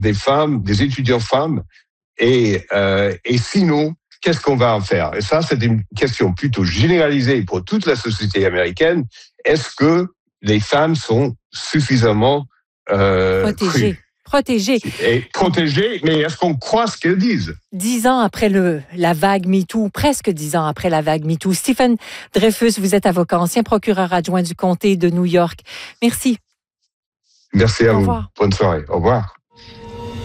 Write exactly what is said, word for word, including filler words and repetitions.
des femmes, des étudiants femmes, et, euh, et sinon, qu'est-ce qu'on va en faire? Et ça, c'est une question plutôt généralisée pour toute la société américaine. Est-ce que les femmes sont suffisamment euh, protégées? crues? Protégées. Et protégées, mais est-ce qu'on croit ce qu'elles disent? Dix ans après le, la vague MeToo, presque dix ans après la vague MeToo. Stephen Dreyfus, vous êtes avocat, ancien procureur adjoint du comté de New York. Merci. Merci à Au vous. revoir. Bonne soirée. Au revoir.